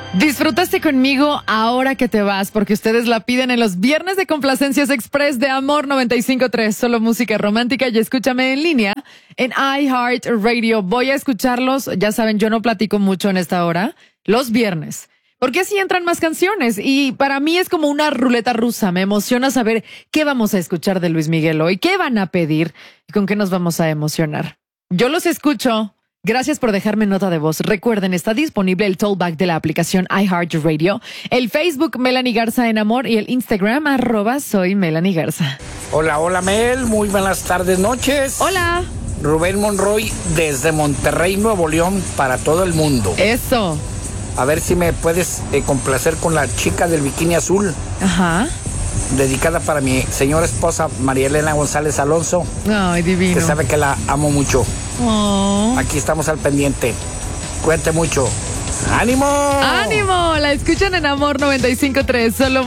Disfrutaste conmigo ahora que te vas, porque ustedes la piden en los viernes de Complacencias Express de Amor 95.3, solo música romántica, y escúchame en línea en iHeartRadio. Voy a escucharlos, ya saben, yo no platico mucho en esta hora, los viernes, porque así entran más canciones y para mí es como una ruleta rusa. Me emociona saber qué vamos a escuchar de Luis Miguel hoy, qué van a pedir y con qué nos vamos a emocionar. Yo los escucho. Gracias por dejarme nota de voz. Recuerden, está disponible el tollback de la aplicación iHeartRadio, el Facebook Melanie Garza en Amor y el Instagram @soy Melanie Garza. Hola Mel, muy buenas tardes, noches. Hola. Rubén Monroy desde Monterrey, Nuevo León, para todo el mundo. Eso. A ver si me puedes complacer con la chica del bikini azul. Ajá. Dedicada para mi señora esposa María Elena González Alonso. Ay, divino. Que sabe que la amo mucho. Oh. Aquí estamos al pendiente. Cuente mucho. ¡Ánimo! ¡Ánimo! La escuchan en Amor 95.3, solo